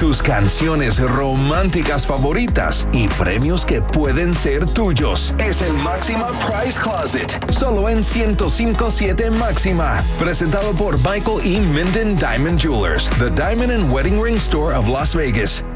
tus canciones románticas favoritas y premios que pueden ser tuyos. Es el Máxima Price Closet, solo en 105.7 Máxima. Presentado por Michael E. Minden Diamond Jewelers, the Diamond and Wedding Ring Store of Las Vegas.